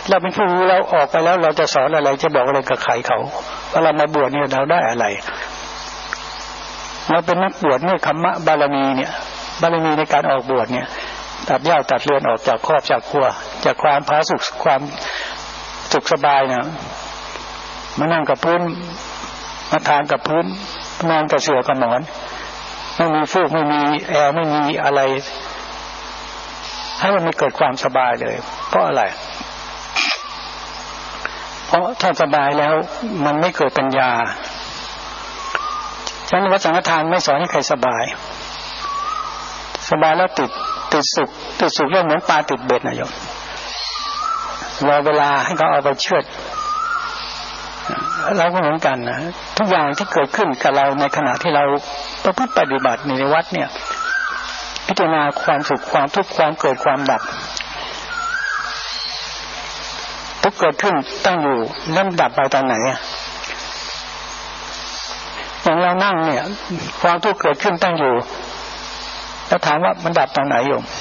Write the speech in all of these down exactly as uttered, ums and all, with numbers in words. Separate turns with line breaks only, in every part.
เราเป็นผู้รู้เราออกไปแล้วเราจะสอนอะไรจะบอกอะไรกับใครเขาว่าเรามาบวชเนี่ยเราได้อะไรเราเป็นนักบวชเนี่ยคัมมะบารมีเนี่ยบารมีในการออกบวชเนี่ยตัดหญ้าตัดเรือนออกจากครอบจากครัวจากความผาสุกความสุขสบายนะมานั่งกับพื้นมาทานกับพื้นนอนกับเสื่อกับหมอนไม่มีฟูกไม่มีแอร์ไม่มีอะไรให้มันไม่เกิดความสบายเลยเพราะอะไรเพราะถ้าสบายแล้วมันไม่เกิดปัญญาฉะนั้นวัดสังฆทานไม่สอนให้ใครสบายสบายแล้วติดติดสุขติดสุขเรื่องเหมือนปลาติดเบ็ดนะโยมรอเวลาให้เขาเอาไปเชือดเราก็เหมือนกันนะทุกอย่างที่เกิดขึ้นกับเราในขณะที่เราประพฤติปฏิบัติในวัดเนี่ยพิจารณาความสุขความทุกข์ความเกิดความดับทุกเกิดขึ้นตั้งอยู่แล้วดับไปตอนไหนอย่างเรานั่งเนี่ยความทุกข์เกิดขึ้นตั้งอยู่แล้วถามว่ามันดับตอนไหนโยม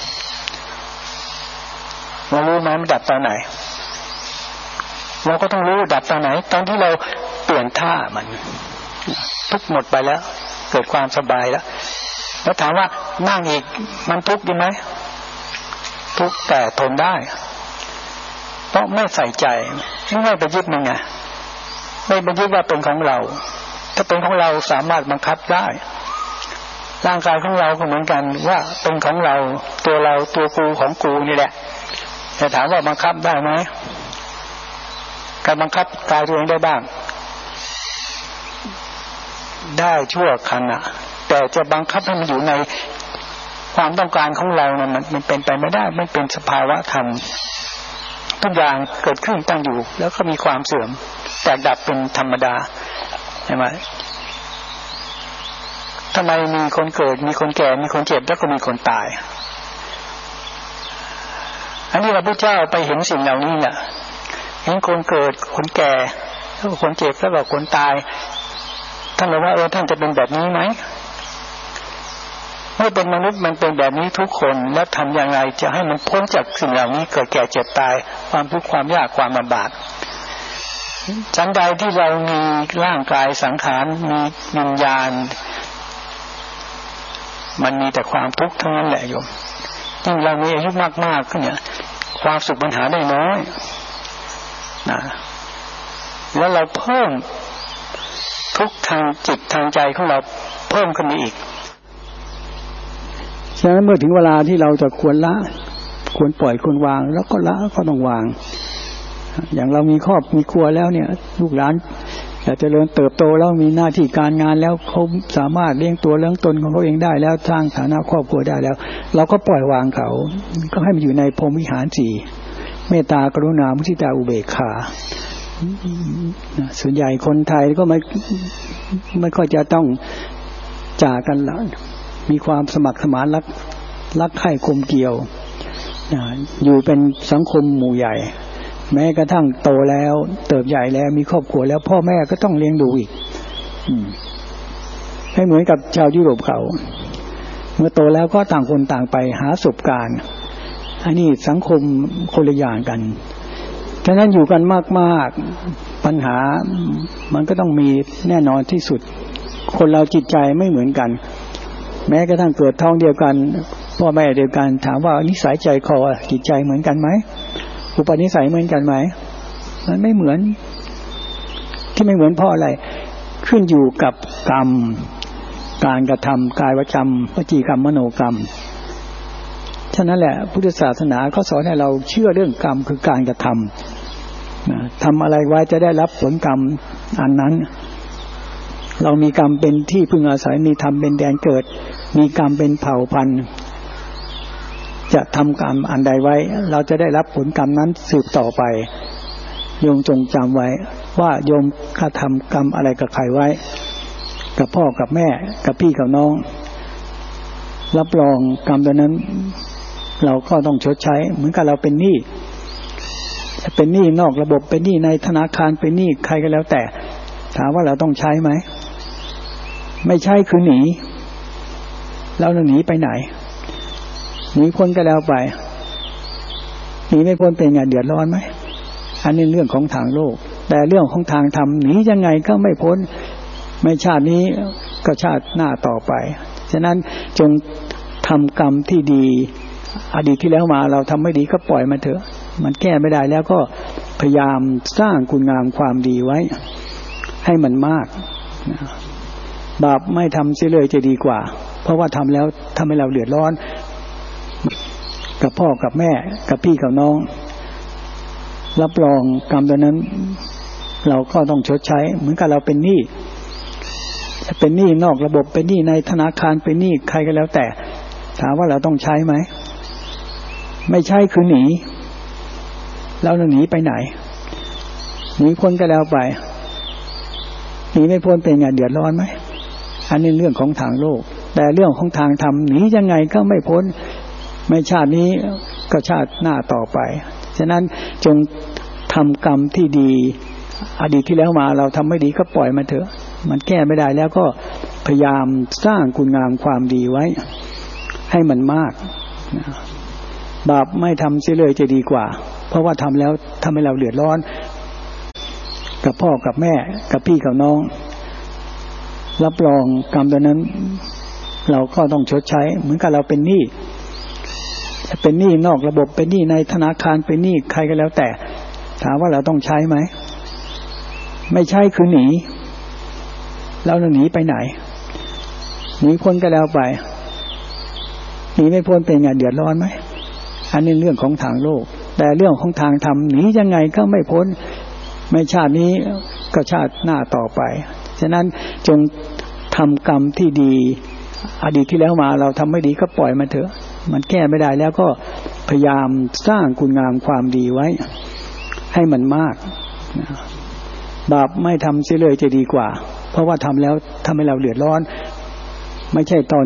เรารู้ไหมมันดับตอนไหนเราก็ต้องรู้ดับตอนไหนตอนที่เราเปลี่ยนท่ามันทุกหมดไปแล้วเกิดความสบายแล้วแล้วถามว่านั่งอีกมันทุกข์ดีไหมทุกข์แต่ทนได้เพราะไม่ใส่ใจไม่ไปยึดมันไงไม่ไปยึดว่าเป็นของเราถ้าเป็นของเราสามารถบังคับได้ร่างกายของเราก็เหมือนกันว่าเป็นของเราตัวเราตัวกูของกูนี่แหละแต่ถามว่าบังคับได้ไหมการบังคับกายตัวเองได้บ้างได้ชั่วขณะแต่จะบังคับให้มันอยู่ในความต้องการของเราเนี่ยมันมันเป็นไปไม่ได้ไม่เป็นสภาวะธรรมทุกอย่างเกิดขึ้นตั้งอยู่แล้วก็มีความเสื่อมแตกดับเป็นธรรมดาใช่ไหมทำไมมีคนเกิดมีคนแก่มีคนเจ็บแล้วก็มีคนตายอันนี้พระพุทธเจ้าไปเห็นสิ่งเหล่านี้เนี่ยเห็นคนเกิดคนแก่แล้วก็คนเจ็บแล้วก็คนตายท่านบอกว่าเออท่านจะเป็นแบบนี้ไหมเมื่อเป็นมนุษย์มันเป็นแบบนี้ทุกคนแล้วทำอย่างไรจะให้มันพ้นจากสิ่งเหล่านี้เกิดแก่เจ็บตายความทุกข์ความยากความลำบากชั้นใดที่เรามีร่างกายสังขารมีวิญญาณมันมีแต่ความทุกข์ทั้งนั้นแหละโยมยิ่งเรามีอายุมากๆก็เนี่ยความสุขปัญหาได้น้อยนะแล้วเราเพิ่มทุกทางจิตทางใจของเราเพิ่มขึ้นอีกฉะนั้นเมื่อถึงเวลาที่เราจะควรละควรปล่อยควรวางแล้วก็ละก็ต้องวางอย่างเรามีครอบมีครัวแล้วเนี่ยลูกหลานอยากจะเจริญเติบโตแล้วมีหน้าที่การงานแล้วเขาสามารถเลี้ยงตัวเลี้ยงตนของเขาเองได้แล้วสร้างฐานะครอบครัวได้แล้วเราก็ปล่อยวางเขาก็ให้มันอยู่ในพรหมวิหารสี่เมตตากรุณามุทิตาอุเบกขาส่วนใหญ่คนไทยก็ไม่ไม่ค่อยจะต้องจากกันละมีความสมัครสมานรักรักใคร่กลมเกลียวอยู่เป็นสังคมหมู่ใหญ่แม้กระทั่งโตแล้วเติบใหญ่แล้วมีครอบครัวแล้วพ่อแม่ก็ต้องเลี้ยงดูอีกให้เหมือนกับชาวยุโรปเขาเมื่อโตแล้วก็ต่างคนต่างไปหาประสบการณ์อันนี้สังคมคนละอย่างกันฉะนั้นอยู่กันมากๆปัญหามันก็ต้องมีแน่นอนที่สุดคนเราจิตใจไม่เหมือนกันแม้กระทั่งเกิดท้องเดียวกันพ่อแม่เดียวกันถามว่านิสัยใจคอจิตใจเหมือนกันไหมอุปนิสัยเหมือนกันไหมมันไม่เหมือนที่ไม่เหมือนเพราะอะไรขึ้นอยู่กับกรรมการกระทำกายวจำวจีกรรมมโนกรรมฉะนั้นแหละพุทธศาสนาเขาสอนให้เราเชื่อเรื่องกรรมคือการกระทำทำอะไรไว้จะได้รับผลกรรมอันนั้นเรามีกรรมเป็นที่พึ่งอาศัยมีธรรมเป็นแดนเกิดมีกรรมเป็นเผ่าพันธุ์จะทำกรรมอันใดไว้เราจะได้รับผลกรรมนั้นสืบต่อไปโยมจงจำไว้ว่าโยมกระทำกรรมอะไรกับใครไว้กับพ่อกับแม่กับพี่กับน้องรับรองกรรมตัวนั้นเราก็ต้องชดใช้เหมือนกับเราเป็นหนี้เป็นหนี้นอกระบบเป็นหนี้ในธนาคารเป็นหนี้ใครก็แล้วแต่ถามว่าเราต้องใช้ไหมไม่ใช่คือหนีแล้วเราหนีไปไหนหนีพ้นก็แล้วไปหนีไม่พ้นเป็นไงเดือดร้อนไหมอันนี้เรื่องของทางโลกแต่เรื่องของทางธรรมหนียังไงก็ไม่พ้นไม่ชาตินี้ก็ชาติหน้าต่อไปฉะนั้นจงทำกรรมที่ดีอดีตที่แล้วมาเราทำไม่ดีก็ปล่อยมันเถอะมันแก้ไม่ได้แล้วก็พยายามสร้างคุณงามความดีไว้ให้มันมากบาปไม่ทำเสียเลยจะดีกว่าเพราะว่าทำแล้วทำให้เราเดือดร้อนกับพ่อกับแม่กับพี่กับน้องรับรองกรรมตัวนั้นเราก็ต้องชดใช้เหมือนกับเราเป็นหนี้จะเป็นหนี้นอกระบบเป็นหนี้ในธนาคารเป็นหนี้ใครก็แล้วแต่ถามว่าเราต้องใช้ไหมไม่ใช่คือหนีเราหนีไปไหนหนีพ้นก็แล้วไปหนีไม่พ้นเป็นไงเดือดร้อนไหมอันนี้เรื่องของทางโลกแต่เรื่องของทางธรรมหนียังไงก็ไม่พ้นไม่ชาตินี้ก็ชาติหน้าต่อไปฉะนั้นจงทำกรรมที่ดีอดีตที่แล้วมาเราทำไม่ดีก็ปล่อยมันเถอะมันแก้ไม่ได้แล้วก็พยายามสร้างคุณงามความดีไว้ให้มันมากบาปไม่ทำเสียเลยจะดีกว่าเพราะว่าทำแล้วทำให้เราเดือดร้อนกับพ่อกับแม่กับพี่กับน้องรับรองกรรมตัวนั้นเราก็ต้องชดใช้เหมือนกับเราเป็นหนี้เป็นหนี้นอกระบบเป็นหนี้ในธนาคารเป็นหนี้ใครก็แล้วแต่ถามว่าเราต้องใช้ไหมไม่ใช่คือหนีเราหนีไปไหนหนีพ้นก็แล้วไปหนีไม่พ้นเป็นไงเดือดร้อนไหมอันนี้เรื่องของทางโลกแต่เรื่องของทางธรรมหนียังไงก็ไม่พ้นไม่ชาตินี้ก็ชาติหน้าต่อไปฉะนั้นจงทำกรรมที่ดีอดีตที่แล้วมาเราทำไม่ดีก็ปล่อยมันเถอะมันแก้ไม่ได้แล้วก็พยายามสร้างคุณงามความดีไว้ให้มันมากบาปไม่ทำเสียเลยจะดีกว่าเพราะว่าทำแล้วทำให้เราเดือดร้อนไม่ใช่ตอน